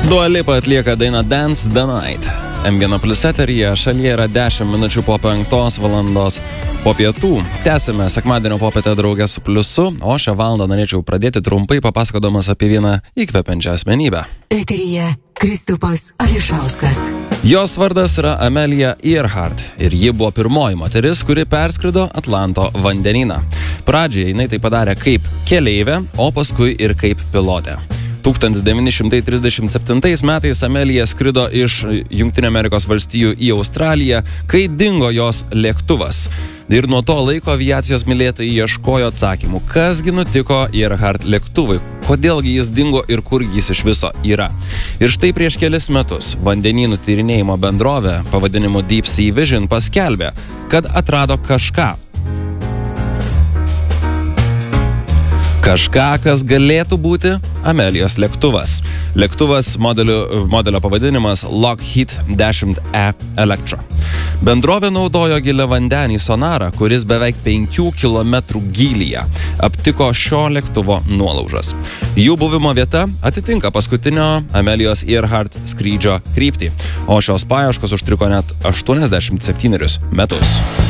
Dua Lipa atlieka dainą Dance the Night. M1 Plus eteryje šalyje yra 10 minučių po 5 valandos po pietų. Tęsime sekmadienio popietę draugę su Pliusu, o šią valandą norėčiau pradėti trumpai papasakodamas apie vieną įkvepiančią asmenybę. Eteryje Kristupas Ališauskas. Jos vardas yra Amelia Earhart ir ji buvo pirmoji moteris, kuri perskrido Atlanto vandenyną. Pradžioje jinai tai padarė kaip keleivė, o paskui ir kaip pilotė. 1937 metais Amelija skrido iš Jungtinių Amerikos valstijų į Australiją, kai dingo jos lėktuvas. Ir nuo to laiko aviacijos mylėtojai ieškojo atsakymų, kasgi nutiko Earhart lėktuvui, kodėlgi jis dingo ir kur jis iš viso yra. Ir štai prieš kelis metus vandenynų tyrinėjimo bendrovė pavadinimu Deep Sea Vision paskelbė, kad atrado kažką, kas galėtų būti Amelijos lėktuvas. Lėktuvas modelio pavadinimas Lockheed 10E Electra. Bendrovė naudojo giliavandenį sonarą, kuris beveik 5 km gylyje aptiko šio lėktuvo nuolaužas. Jų buvimo vieta atitinka paskutinio Amelijos Earhart skrydžio kryptį, o šios paieškos užtruko net 87 metus.